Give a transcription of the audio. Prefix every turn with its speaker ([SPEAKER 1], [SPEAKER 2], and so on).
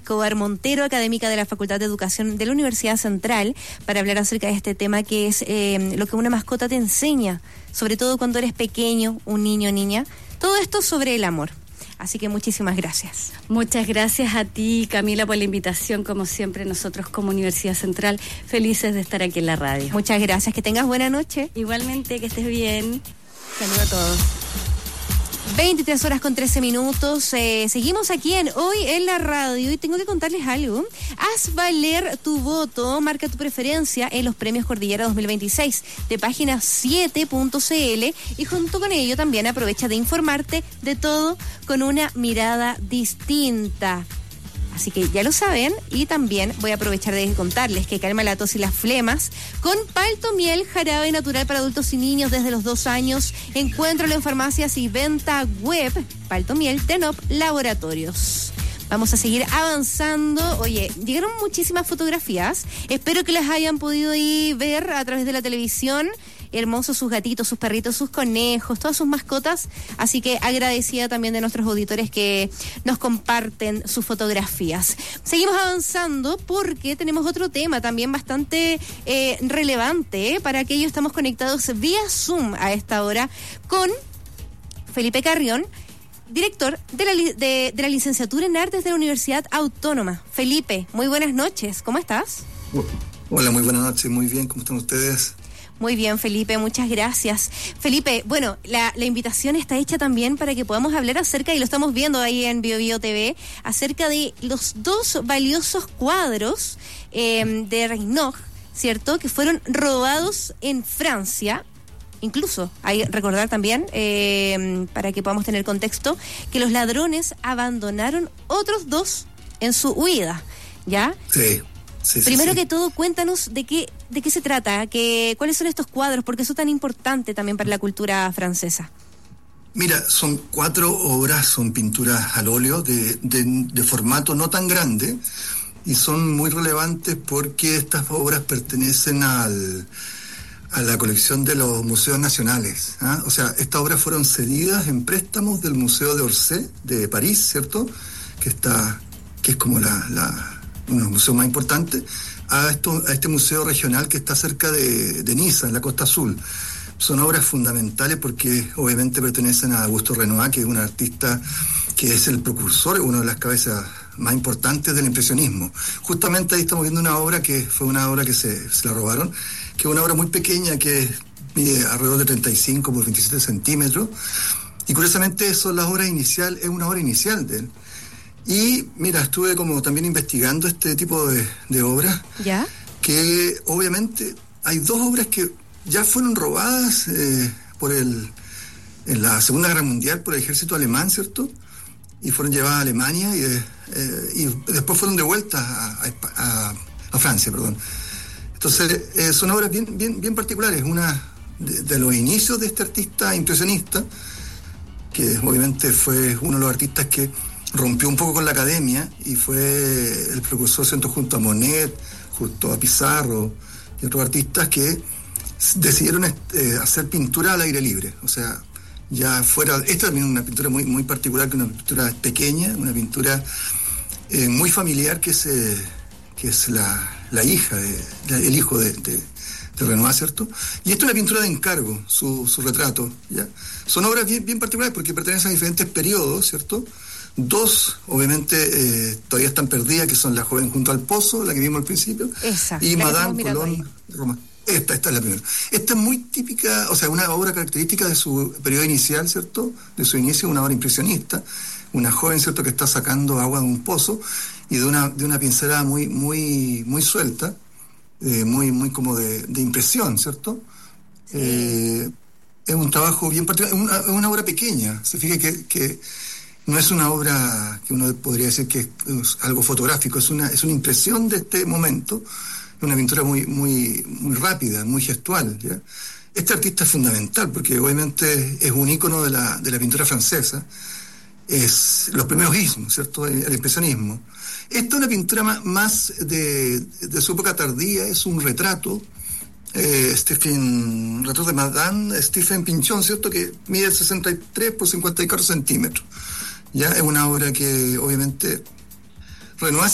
[SPEAKER 1] Escobar Montero, académica de la Facultad de Educación de la Universidad Central, para hablar acerca de este tema que es lo que una mascota te enseña, sobre todo cuando eres pequeño, un niño o niña. Todo esto sobre el amor. Así que muchísimas gracias.
[SPEAKER 2] Muchas gracias a ti, Camila, por la invitación. Como siempre, nosotros como Universidad Central, felices de estar aquí en la radio.
[SPEAKER 1] Muchas gracias, que tengas buena noche.
[SPEAKER 2] Igualmente, que estés bien.
[SPEAKER 1] Saludos a todos. 23:13. Seguimos aquí en Hoy en la Radio y tengo que contarles algo. Haz valer tu voto, marca tu preferencia en los premios Cordillera 2026 de página 7.cl y junto con ello también aprovecha de informarte de todo con una mirada distinta. Así que ya lo saben, y también voy a aprovechar de contarles que calma la tos y las flemas con Paltomiel, jarabe natural para adultos y niños desde los 2 años. Encuéntralo en farmacias y venta web. Paltomiel Tenop Laboratorios. Vamos a seguir avanzando. Oye, llegaron muchísimas fotografías. Espero que las hayan podido ir ver a través de la televisión. Hermosos sus gatitos, sus perritos, sus conejos, todas sus mascotas. Así que agradecida también de nuestros auditores que nos comparten sus fotografías. Seguimos avanzando porque tenemos otro tema también bastante relevante para aquellos. Estamos conectados vía Zoom a esta hora con Felipe Carrión, director de la licenciatura en Artes de la Universidad Autónoma. Felipe, muy buenas noches, ¿cómo estás?
[SPEAKER 3] Hola, muy buenas noches, muy bien, ¿cómo están ustedes?
[SPEAKER 1] Muy bien, Felipe, muchas gracias. Felipe, bueno, la invitación está hecha también para que podamos hablar acerca, y lo estamos viendo ahí en BioBio TV, acerca de los 2 valiosos cuadros de Renoir, ¿cierto?, que fueron robados en Francia. Incluso, hay que recordar también, para que podamos tener contexto, que los ladrones abandonaron otros 2 en su huida, ¿ya?
[SPEAKER 3] Sí.
[SPEAKER 1] Primero que todo, cuéntanos de qué se trata, cuáles son estos cuadros, por qué eso es tan importante también para la cultura francesa.
[SPEAKER 3] Mira, son 4 obras, son pinturas al óleo de formato no tan grande, y son muy relevantes porque estas obras pertenecen a la colección de los museos nacionales, ¿ah? O sea, estas obras fueron cedidas en préstamos del Museo de Orsay de París, ¿cierto?, que es como uno de los museos más importantes, a este museo regional que está cerca de Niza, en la Costa Azul. Son obras fundamentales porque obviamente pertenecen a Augusto Renoir, que es un artista que es el precursor, una de las cabezas más importantes del impresionismo. Justamente ahí estamos viendo una obra que fue una obra que se la robaron, que es una obra muy pequeña que mide alrededor de 35 por 27 centímetros, y curiosamente es una obra inicial de él. Y mira, estuve como también investigando este tipo de obras.
[SPEAKER 1] ¿Ya?
[SPEAKER 3] Que obviamente hay 2 obras que ya fueron robadas en la Segunda Guerra Mundial por el ejército alemán, ¿cierto? Y fueron llevadas a Alemania y después fueron devueltas a Francia, perdón. Entonces, son obras bien particulares. Una de los inicios de este artista impresionista, que obviamente fue uno de los artistas que rompió un poco con la academia y fue el precursor, junto a Monet, junto a Pizarro y otros artistas que decidieron hacer pintura al aire libre. O sea, ya fuera, esta también es una pintura muy particular, que es una pintura pequeña, una pintura muy familiar, que es la hija, el hijo de Renoir, ¿cierto? Y esto es una pintura de encargo, su retrato, ¿ya? Son obras bien particulares porque pertenecen a diferentes periodos, ¿cierto? 2, obviamente, todavía están perdidas, que son La joven junto al pozo, la que vimos al principio.
[SPEAKER 1] Exacto.
[SPEAKER 3] Y Madame Colón de Roma. Esta es la primera. Esta es muy típica, o sea, una obra característica de su periodo inicial, ¿cierto? De su inicio, una obra impresionista. Una joven, ¿cierto?, que está sacando agua de un pozo, y de una pincelada muy suelta, muy como de impresión, ¿cierto? Sí. Es un trabajo bien particular, es una obra pequeña. Se fija que no es una obra que uno podría decir que es algo fotográfico, es una impresión de este momento, una pintura muy rápida, muy gestual, ¿ya? Este artista es fundamental porque obviamente es un ícono de la pintura francesa, es los primeros ismos, ¿cierto?, el impresionismo. Esta es una pintura más de su época tardía, es un retrato, retrato de Madame Stephen Pinchon, ¿cierto?, que mide 63 por 54 centímetros. Ya es una obra que obviamente Renoir